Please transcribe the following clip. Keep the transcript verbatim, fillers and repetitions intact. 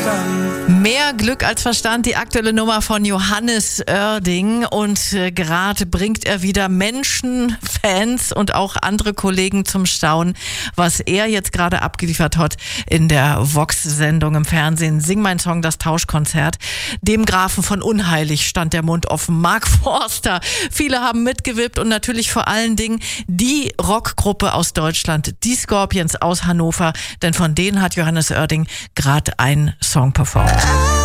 Verstand. Mehr Glück als Verstand, die aktuelle Nummer von Johannes Oerding. Und äh, gerade bringt er wieder Menschen, Fans und auch andere Kollegen zum Staunen, was er jetzt gerade abgeliefert hat in der Vox-Sendung im Fernsehen. Sing mein Song, das Tauschkonzert. Dem Grafen von Unheilig stand der Mund offen. Mark Forster. Viele haben mitgewippt und natürlich vor allen Dingen die Rockgruppe aus Deutschland, die Scorpions aus Hannover. Denn von denen hat Johannes Oerding gerade einen Song performt.